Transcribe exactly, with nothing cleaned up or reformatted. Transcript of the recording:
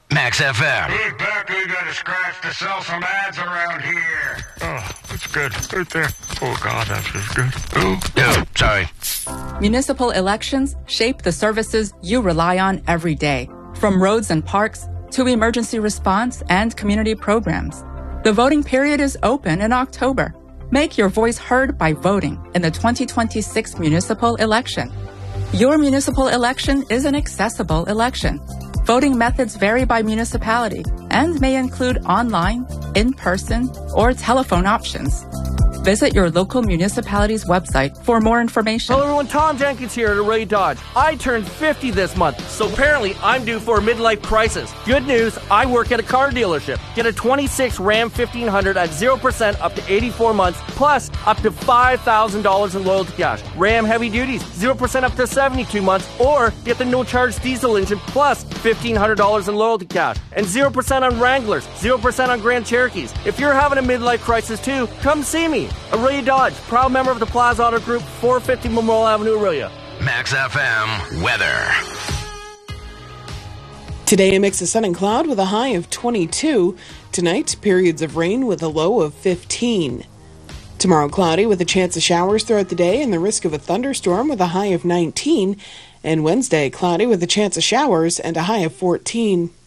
Max F M. Who's back? We gotta scratch to sell some ads around here. Oh, that's good. Right there. Oh, God, that's just good. Oh, oh, sorry. Municipal elections shape the services you rely on every day, from roads and parks to emergency response and community programs. The voting period is open in October. Make your voice heard by voting in the twenty twenty-six municipal election. Your municipal election is an accessible election. Voting methods vary by municipality and may include online, in-person, or telephone options. Visit your local municipality's website for more information. Hello everyone, Tom Jenkins here at Array Dodge. I turned fifty this month, so apparently I'm due for a midlife crisis. Good news, I work at a car dealership. Get a twenty-six Ram fifteen hundred at zero percent up to eighty-four months, plus up to five thousand dollars in loyalty cash. Ram Heavy Duties, zero percent up to seventy-two months, or get the no-charge diesel engine plus fifteen hundred dollars in loyalty cash. And zero percent on Wranglers, zero percent on Grand Cherokees. If you're having a midlife crisis too, come see me. Aurelia Dodge, proud member of the Plaza Auto Group, four fifty Memorial Avenue, Aurelia. Max F M weather. Today, a mix of sun and cloud with a high of twenty-two. Tonight, periods of rain with a low of fifteen. Tomorrow, cloudy with a chance of showers throughout the day and the risk of a thunderstorm with a high of nineteen. And Wednesday, cloudy with a chance of showers and a high of fourteen.